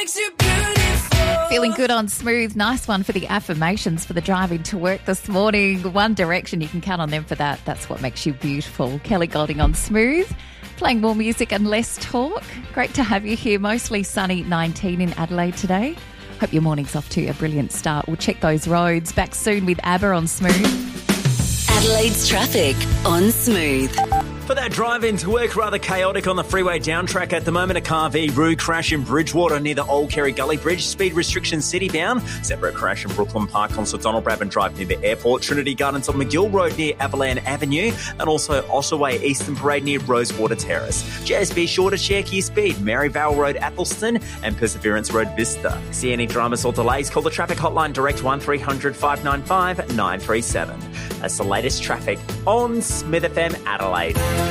Feeling good on Smooth. Nice one for the affirmations for the driving to work this morning. One Direction, you can count on them for that. That's what makes you beautiful. Kelly Golding on Smooth. Playing more music and less talk. Great to have you here. Mostly sunny, 19 in Adelaide today. Hope your morning's off to a brilliant start. We'll check those roads. Back soon with ABBA on Smooth. Adelaide's traffic on Smooth. For that drive into work, rather chaotic on the freeway down track at the moment. A car v crash in Bridgewater near the Old Kerry Gully Bridge. Speed restriction city bound. Separate crash in Brooklyn Park on Sir Donald Bradman Drive near the airport. Trinity Gardens on McGill Road near Avalan Avenue. And also Ossaway Eastern Parade near Rosewater Terrace. Just be sure to check your speed. Maryvale Road Athelston and Perseverance Road Vista. See any dramas or delays? Call the traffic hotline direct 1300 595 937. That's the latest traffic on Smith FM Adelaide.